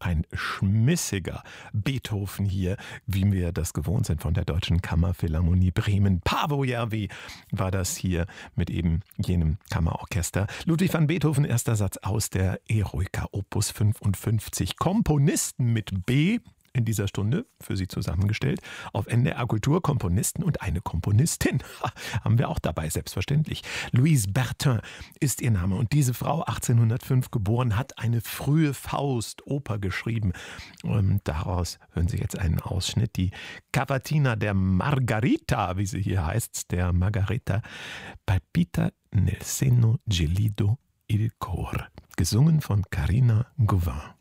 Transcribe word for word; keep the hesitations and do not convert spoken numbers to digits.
Ein schmissiger Beethoven hier, wie wir das gewohnt sind von der Deutschen Kammerphilharmonie Bremen. Paavo Järvi war das hier mit eben jenem Kammerorchester. Ludwig van Beethoven, erster Satz aus der Eroica Opus fünfundfünfzig. Komponisten mit B in dieser Stunde für Sie zusammengestellt. Auf N D R Kultur Komponisten und eine Komponistin. Ha, haben wir auch dabei, selbstverständlich. Louise Bertin ist ihr Name. Und diese Frau, achtzehnhundertfünf geboren, hat eine frühe Faust-Oper geschrieben. Und daraus hören Sie jetzt einen Ausschnitt. Die Cavatina der Margarita, wie sie hier heißt, der Margarita palpita nel seno gelido il cor. Gesungen von Carina Gauvin.